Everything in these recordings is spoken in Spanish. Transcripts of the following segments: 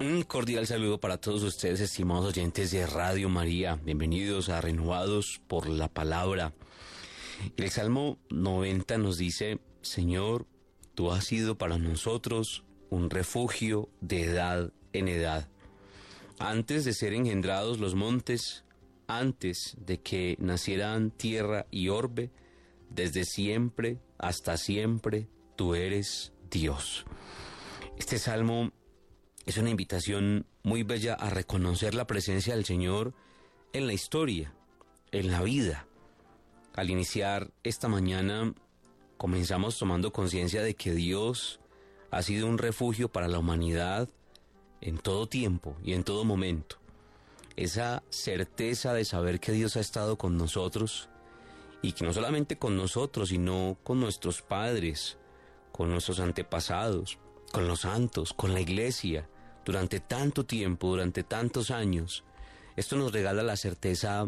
Un cordial saludo para todos ustedes, estimados oyentes de Radio María. Bienvenidos a Renovados por la Palabra. El Salmo 90 nos dice: Señor, tú has sido para nosotros un refugio de edad en edad. Antes de ser engendrados los montes, antes de que nacieran tierra y orbe, desde siempre hasta siempre, tú eres Dios. Este salmo es una invitación muy bella a reconocer la presencia del Señor en la historia, en la vida. Al iniciar esta mañana, comenzamos tomando conciencia de que Dios ha sido un refugio para la humanidad en todo tiempo y en todo momento. Esa certeza de saber que Dios ha estado con nosotros, y que no solamente con nosotros, sino con nuestros padres, con nuestros antepasados, con los santos, con la iglesia, durante tanto tiempo, durante tantos años. Esto nos regala la certeza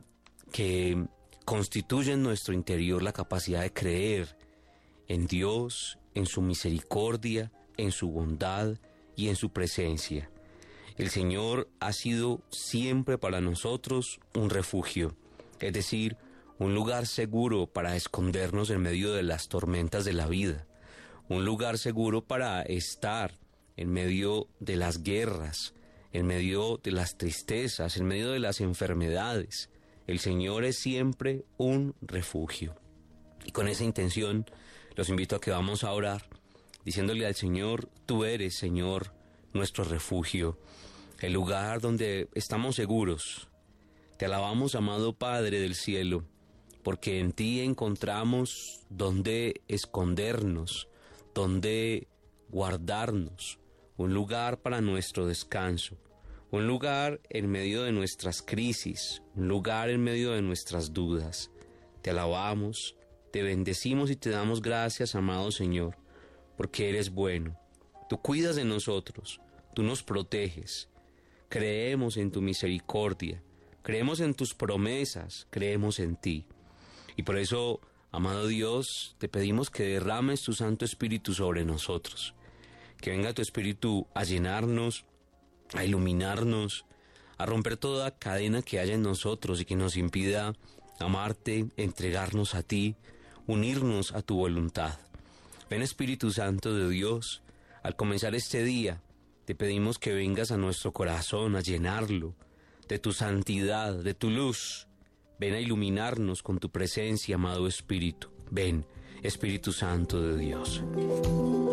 que constituye en nuestro interior la capacidad de creer en Dios, en su misericordia, en su bondad y en su presencia. El Señor ha sido siempre para nosotros un refugio, es decir, un lugar seguro para escondernos en medio de las tormentas de la vida, un lugar seguro para estar en medio de las guerras, en medio de las tristezas, en medio de las enfermedades. El Señor es siempre un refugio. Y con esa intención los invito a que vamos a orar, diciéndole al Señor: tú eres, Señor, nuestro refugio, el lugar donde estamos seguros. Te alabamos, amado Padre del cielo, porque en ti encontramos donde escondernos, donde guardarnos, un lugar para nuestro descanso, un lugar en medio de nuestras crisis, un lugar en medio de nuestras dudas. Te alabamos, te bendecimos y te damos gracias, amado Señor, porque eres bueno. Tú cuidas de nosotros, tú nos proteges. Creemos en tu misericordia, creemos en tus promesas, creemos en ti. Y por eso, amado Dios, te pedimos que derrames tu Santo Espíritu sobre nosotros. Que venga tu Espíritu a llenarnos, a iluminarnos, a romper toda cadena que haya en nosotros y que nos impida amarte, entregarnos a ti, unirnos a tu voluntad. Ven, Espíritu Santo de Dios, al comenzar este día, te pedimos que vengas a nuestro corazón a llenarlo de tu santidad, de tu luz. Ven a iluminarnos con tu presencia, amado Espíritu. Ven, Espíritu Santo de Dios.